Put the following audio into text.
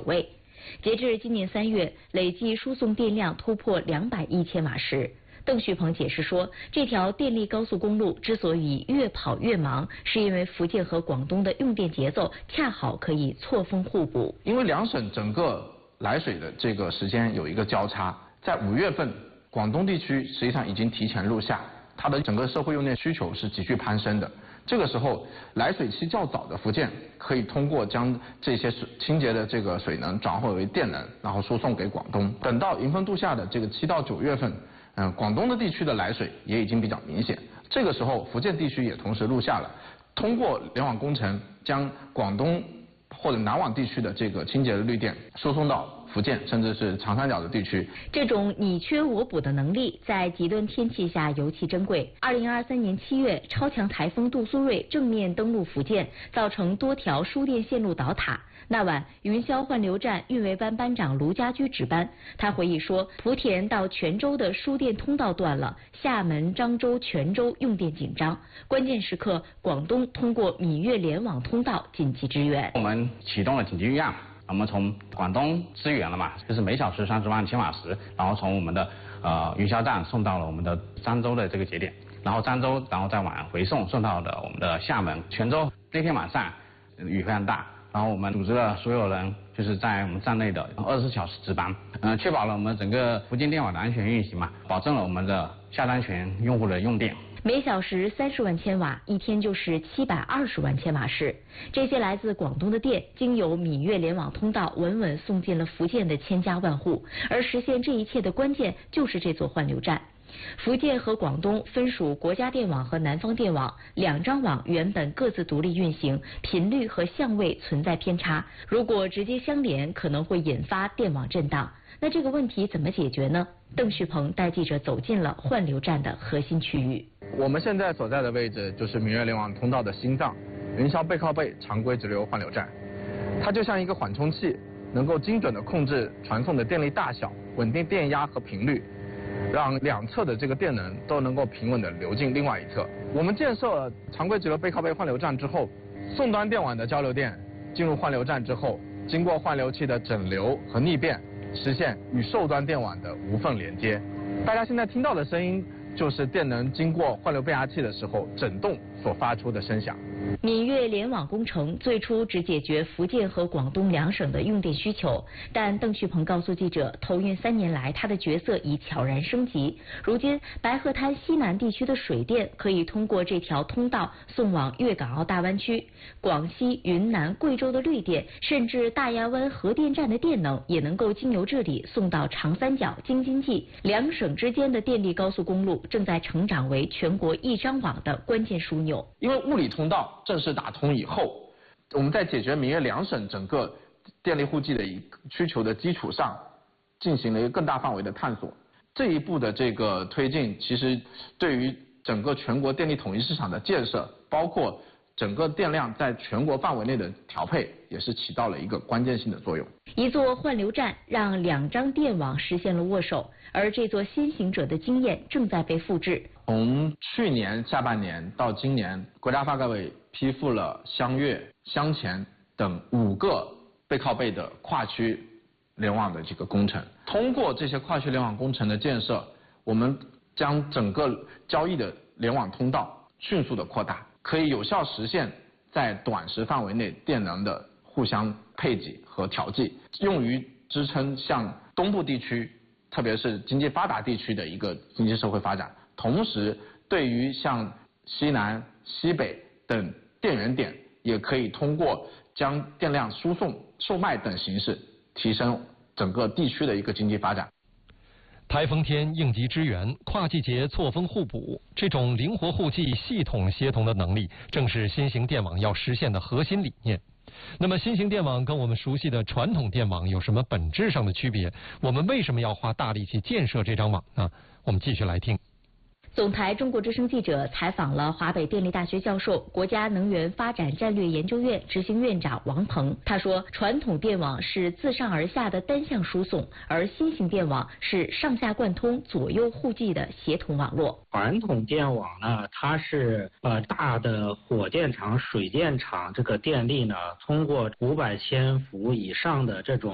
位。截至今年3月，累计输送电量突破200亿千瓦时。邓旭鹏解释说，这条电力高速公路之所以越跑越忙，是因为福建和广东的用电节奏恰好可以错峰互补。 因为两省整个来水的这个时间有一个交叉，在5月份，广东地区实际上已经提前入夏，它的整个社会用电需求是急剧攀升的。这个时候，来水期较早的福建可以通过将这些清洁的这个水能转化为电能，然后输送给广东。等到迎风度夏的这个7到9月份。广东的地区的来水也已经比较明显，这个时候福建地区也同时入夏了，通过联网工程将广东或者南网地区的这个清洁的绿电输送到福建甚至是长三角的地区。 这种你缺我补的能力在极端天气下尤其珍贵。2023年7月，超强台风杜苏芮正面登陆福建，造成多条输电线路倒塌。那晚，云霄换流站运维班班长卢家驹值班。他回忆说，莆田到泉州的输电通道断了，厦门、漳州、泉州用电紧张。关键时刻，广东通过闽粤联网通道紧急支援。 我们启动了紧急预案，我们从广东支援了嘛，就是每小时30万千瓦时，然后从我们的云霄站送到了我们的漳州的这个节点，然后漳州，然后再往回送到了我们的厦门、泉州。那天晚上雨非常大。然后我们组织了所有人，就是在我们站内的24小时值班，确保了我们整个福建电网的安全运行嘛，保证了我们的下单权用户的用电。 每小时30万千瓦，一天就是720万千瓦时。这些来自广东的电，经由闽粤联网通道稳稳送进了福建的千家万户。而实现这一切的关键，就是这座换流站。福建和广东分属国家电网和南方电网，2张网原本各自独立运行，频率和相位存在偏差，如果直接相连，可能会引发电网震荡。那这个问题怎么解决呢？邓旭鹏带记者走进了换流站的核心区域。 我们现在所在的位置就是闽粤联网通道的心脏，云霄背靠背常规直流换流站。它就像一个缓冲器，能够精准地控制传送的电力大小，稳定电压和频率，让两侧的这个电能都能够平稳地流进另外一侧。我们建设常规直流背靠背换流站之后，送端电网的交流电进入换流站之后，经过换流器的整流和逆变，实现与受端电网的无缝连接。大家现在听到的声音，就是电能经过换流变压器的时候震动所发出的声响。 闽粤联网工程最初只解决福建和广东2省的用电需求，但邓旭鹏告诉记者，投运3年来，他的角色已悄然升级。如今，白河滩西南地区的水电可以通过这条通道送往粤港澳大湾区，广西、云南、贵州的绿电，甚至大亚湾核电站的电能也能够经由这里送到长三角、京津冀。2省之间的电力高速公路正在成长为全国1张网的关键枢纽。 因为物理通道正式打通以后，我们在解决闽粤2省整个电力户籍的需求的基础上，进行了一个更大范围的探索。这一步的这个推进，其实对于整个全国电力统一市场的建设，包括整个电量在全国范围内的调配，也是起到了一个关键性的作用。 一座换流站让2张电网实现了握手，而这座先行者的经验正在被复制。 从去年下半年到今年，国家发改委批复了湘粤、湘黔等5个背靠背的跨区联网的这个工程。通过这些跨区联网工程的建设，我们将整个交易的联网通道迅速的扩大，可以有效实现在短时范围内电能的互相配给和调剂，用于支撑像东部地区，特别是经济发达地区的一个经济社会发展。同时，对于像西南、西北等电源点，也可以通过将电量输送、售卖等形式，提升整个地区的一个经济发展。 台风天应急支援，跨季节错峰互补，这种灵活互济、系统协同的能力，正是新型电网要实现的核心理念。那么，新型电网跟我们熟悉的传统电网有什么本质上的区别？我们为什么要花大力气建设这张网呢？我们继续来听。 总台中国之声记者采访了华北电力大学教授、国家能源发展战略研究院执行院长王鹏。他说，传统电网是自上而下的单向输送，而新型电网是上下贯通、左右互济的协同网络。 传统电网呢，它是大的火电厂、水电厂这个电力呢，通过500千伏以上的这种